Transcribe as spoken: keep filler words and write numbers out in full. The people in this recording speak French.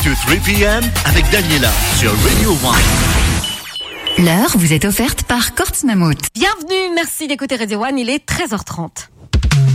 to three p.m. avec Daniela sur Radio One. L'heure vous est offerte par Kortz Mammut. Bienvenue, merci d'écouter Radio One, il est treize heures trente.